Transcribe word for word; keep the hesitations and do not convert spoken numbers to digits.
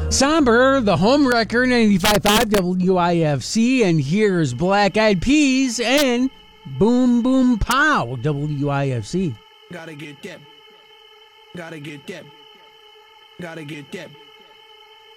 Somber, the home wrecker, ninety-five point five W I F C, and here's Black Eyed Peas and Boom Boom Pow, W I F C. Gotta get that. Gotta get that. Gotta get that.